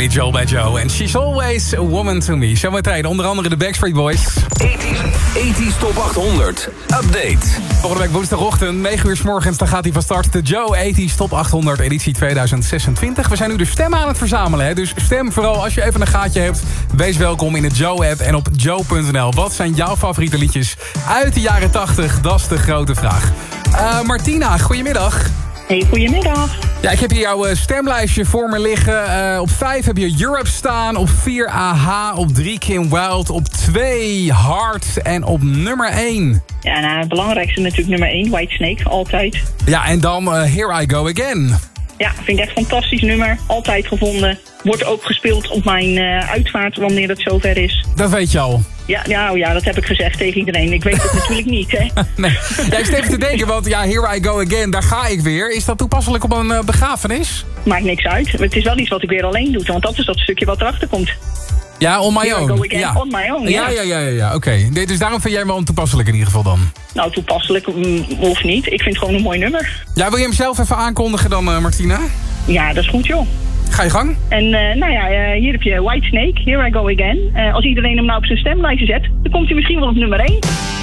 Billy Joel bij Joe. En She's Always a Woman to Me. Zometeen onder andere de Backstreet Boys. 80's Top 800 Update. Volgende week woensdagochtend, 9 uur 's morgens, dan gaat hij van start. De Joe 80's Top 800 editie 2026. We zijn nu de stemmen aan het verzamelen. Hè? Dus stem vooral als je even een gaatje hebt. Wees welkom in de Joe-app en op joe.nl. Wat zijn jouw favoriete liedjes uit de jaren 80? Dat is de grote vraag. Martina, goedemiddag. Hey, goedemiddag. Ja, ik heb hier jouw stemlijstje voor me liggen. Op 5 heb je Europe staan. Op 4 AHA. Op 3 Kim Wilde. Op 2 Hard. En op nummer 1. Ja, nou, het belangrijkste natuurlijk nummer 1. Whitesnake, altijd. Ja, en dan Here I Go Again. Ja, vind ik echt een fantastisch nummer. Altijd gevonden. Wordt ook gespeeld op mijn uitvaart wanneer het zover is. Dat weet je al. Ja, dat heb ik gezegd tegen iedereen. Ik weet het natuurlijk niet, hè. Nee, jij is even te denken, want ja, Here I Go Again, daar ga ik weer. Is dat toepasselijk op een begrafenis? Maakt niks uit. Het is wel iets wat ik weer alleen doe, want dat is dat stukje wat erachter komt. Ja, on my Here own. I go again, ja. on my own, Ja, oké. Nee, dus daarom vind jij hem wel toepasselijk in ieder geval dan? Nou, toepasselijk hoeft niet. Ik vind het gewoon een mooi nummer. Ja, wil je hem zelf even aankondigen dan, Martina? Ja, dat is goed, joh. Ga je gang. En hier heb je Whitesnake, Here I Go Again. Als iedereen hem nou op zijn stemlijstje zet, dan komt hij misschien wel op nummer 1.